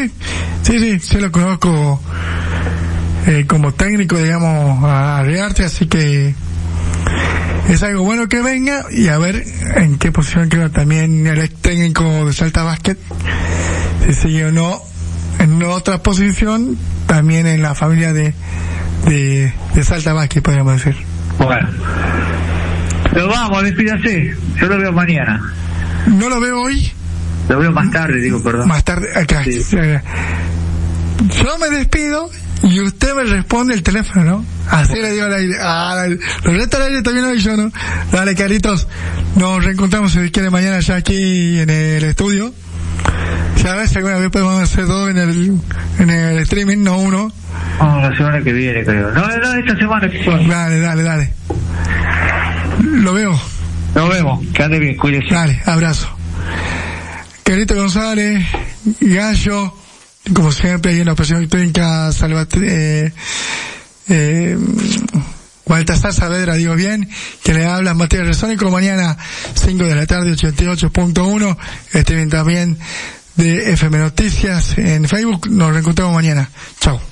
Sí, lo conozco como técnico, digamos, a Riarte, así que es algo bueno que venga, y a ver en qué posición queda también el ex técnico de Salta Basket, si sigue o no en otra posición, también en la familia de Salta Basket, podríamos decir. Bueno, pero vamos, despídase, yo lo veo mañana. ¿No lo veo hoy? Lo veo más tarde, digo, perdón. Más tarde, acá. Sí. Yo me despido y usted me responde el teléfono, ¿no? Así le digo al aire. Lo resto al aire también lo yo, ¿no? Dale, Carlitos. Nos reencontramos, si quiere, mañana ya aquí en el estudio. Si a ver si alguna vez podemos hacer dos en el streaming, no uno. La semana que viene, creo. No, esta semana que son. Dale. Lo veo. Nos vemos. Que ande bien, cuídese. Dale, abrazo. Carlito González, Gallo, como siempre, ahí en la operación técnica, Baltasar Saavedra, digo bien, que le habla Matías Resónico. Mañana 5 de la tarde, 88.1, streaming también de FM Noticias en Facebook. Nos reencontramos mañana. Chao.